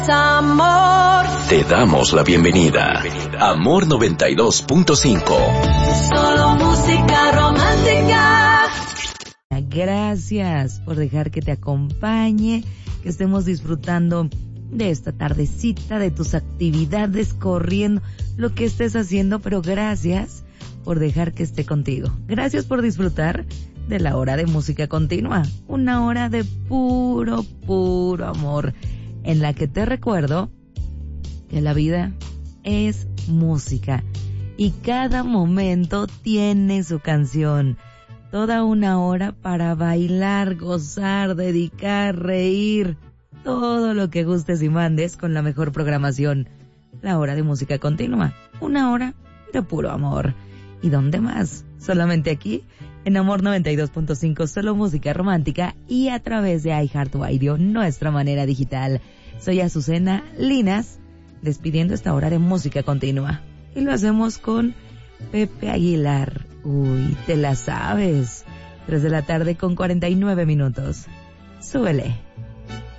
Amor. Te damos la bienvenida. Amor 92.5. Solo música romántica. Gracias por dejar que te acompañe, que estemos disfrutando de esta tardecita, de tus actividades, corriendo, lo que estés haciendo, pero gracias por dejar que esté contigo. Gracias por disfrutar de la hora de música continua, una hora de puro amor, en la que te recuerdo que la vida es música y cada momento tiene su canción. Toda una hora para bailar, gozar, dedicar, reír, todo lo que gustes y mandes con la mejor programación. La hora de música continua, una hora de puro amor. ¿Y dónde más? Solamente aquí, en Amor 92.5, solo música romántica y a través de iHeartRadio, nuestra manera digital. Soy Azucena Linas, despidiendo esta hora de música continua. Y lo hacemos con Pepe Aguilar. Uy, te la sabes. 3 de la tarde con 49 minutos. Súbele.